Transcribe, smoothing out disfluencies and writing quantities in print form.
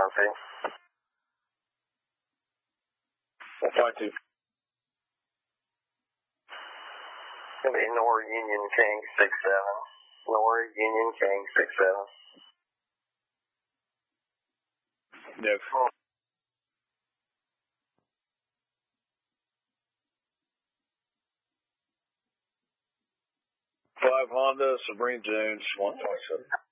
Murphy. 1.2. Gonna be Nor Union King 67. Nor Union King 67. No. 5 Honda, Sabrina Jones, 127.